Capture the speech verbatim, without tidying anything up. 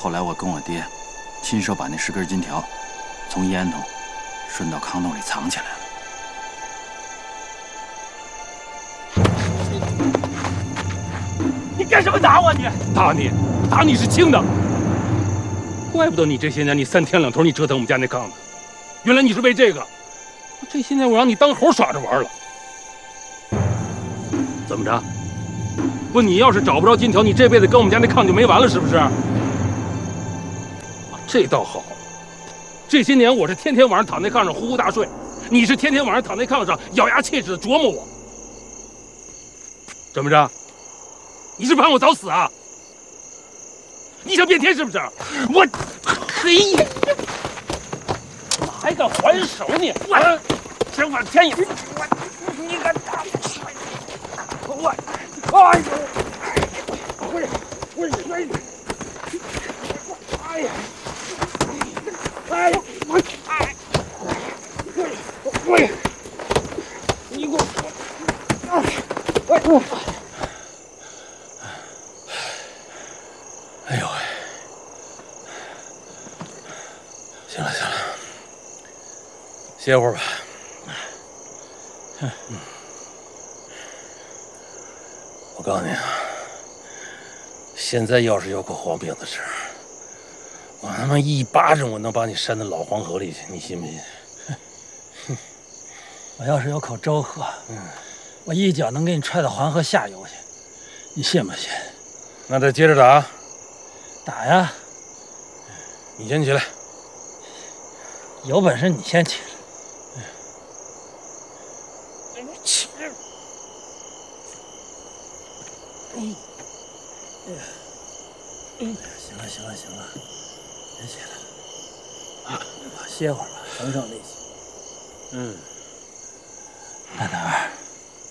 后来我跟我爹亲手把那十根金条从烟筒顺到炕洞里藏起来了。 你干什么打我？你打你，打你是轻的。怪不得你这些年你三天两头你折腾我们家那炕子，原来你是为这个。这些年我让你当猴耍着玩了。怎么着？不，你要是找不着金条，你这辈子跟我们家那炕就没完了，是不是？这倒好，这些年我是天天晚上躺那炕上呼呼大睡，你是天天晚上躺那炕上咬牙切齿的琢磨我。怎么着？ 你是盼我早死啊？你想变天是不是？我，嘿，还敢还手你？我，想反天也，我，你敢打我？哎呦，我，我，我，哎呀，哎呀，我，哎，我，我，你给我，哎，我。 哎呦喂！行了行了，歇会儿吧。嗯，我告诉你啊，现在要是有口黄饼子吃，我他妈一巴掌我能把你扇到老黄河里去，你信不信？ 哼！我要是有口粥喝，嗯，我一脚能给你踹到黄河下游去，你信不信？ 那再接着打。 打呀！ 你先起来， 有本事你先起来。 起来！ 嗯，嗯，行了行了行了，别起来了，啊，歇会儿吧，省省力气。嗯，大胆儿。